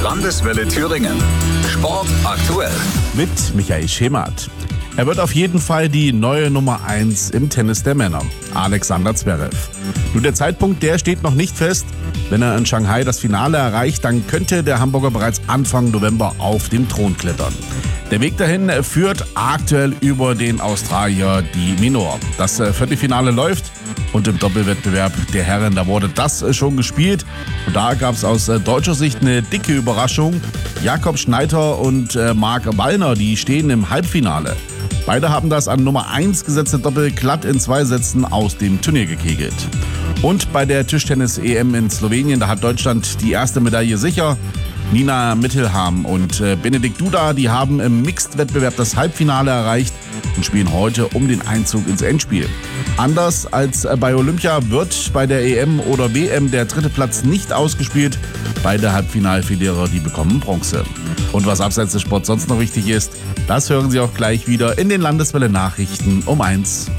Landeswelle Thüringen. Sport aktuell. Mit Michael Schemert. Er wird auf jeden Fall die neue Nummer 1 im Tennis der Männer, Alexander Zverev. Nur der Zeitpunkt, der steht noch nicht fest. Wenn er in Shanghai das Finale erreicht, dann könnte der Hamburger bereits Anfang November auf den Thron klettern. Der Weg dahin führt aktuell über den Australier Di Minor. Das Viertelfinale läuft und im Doppelwettbewerb der Herren, da wurde das schon gespielt. Und da gab es aus deutscher Sicht eine dicke Überraschung. Jakob Schneider und Marc Wallner, die stehen im Halbfinale. Beide haben das an Nummer 1 gesetzte Doppel glatt in 2 Sätzen aus dem Turnier gekegelt. Und bei der Tischtennis-EM in Slowenien, da hat Deutschland die erste Medaille sicher. Nina Mittelham und Benedikt Duda, die haben im Mixed-Wettbewerb das Halbfinale erreicht und spielen heute um den Einzug ins Endspiel. Anders als bei Olympia wird bei der EM oder WM der 3. Platz nicht ausgespielt. Beide Halbfinalverlierer, die bekommen Bronze. Und was abseits des Sports sonst noch wichtig ist, das hören Sie auch gleich wieder in den Landeswelle-Nachrichten um 1.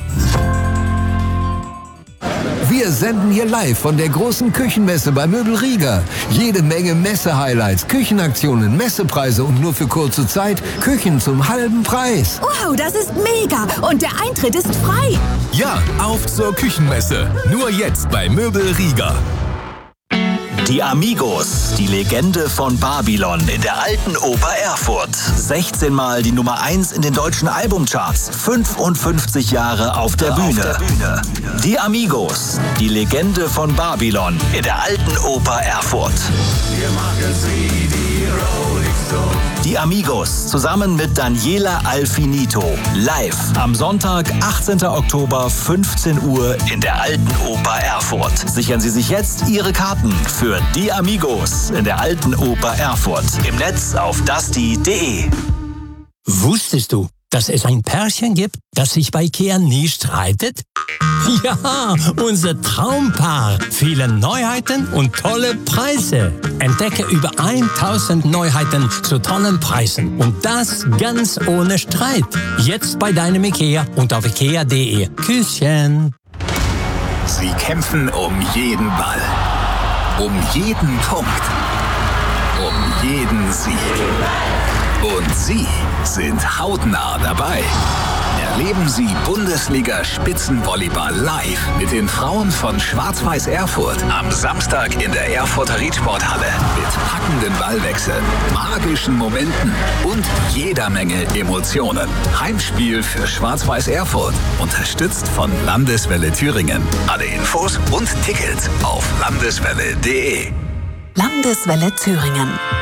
Wir senden hier live von der großen Küchenmesse bei Möbel Rieger. Jede Menge Messe-Highlights, Küchenaktionen, Messepreise und nur für kurze Zeit Küchen zum halben Preis. Wow, das ist mega! Und der Eintritt ist frei. Ja, auf zur Küchenmesse. Nur jetzt bei Möbel Rieger. Die Amigos, die Legende von Babylon in der Alten Oper Erfurt. 16 Mal die Nummer 1 in den deutschen Albumcharts. 55 Jahre auf der Bühne. Die Amigos, die Legende von Babylon in der Alten Oper Erfurt. Wir machen sie, die Rolling Stones. Die Amigos zusammen mit Daniela Alfinito. Live am Sonntag, 18. Oktober, 15 Uhr in der Alten Oper Erfurt. Sichern Sie sich jetzt Ihre Karten für Die Amigos in der Alten Oper Erfurt. Im Netz auf dusty.de. Wusstest du, dass es ein Pärchen gibt, das sich bei IKEA nie streitet? Ja, unser Traumpaar. Viele Neuheiten und tolle Preise. Entdecke über 1000 Neuheiten zu tollen Preisen. Und das ganz ohne Streit. Jetzt bei deinem IKEA und auf ikea.de. Küsschen. Sie kämpfen um jeden Ball. Um jeden Punkt. Um jeden Sieg. Und Sie sind hautnah dabei. Erleben Sie Bundesliga-Spitzenvolleyball live mit den Frauen von Schwarz-Weiß Erfurt am Samstag in der Erfurter Riedsporthalle mit packenden Ballwechseln, magischen Momenten und jeder Menge Emotionen. Heimspiel für Schwarz-Weiß Erfurt, unterstützt von Landeswelle Thüringen. Alle Infos und Tickets auf landeswelle.de. Landeswelle Thüringen.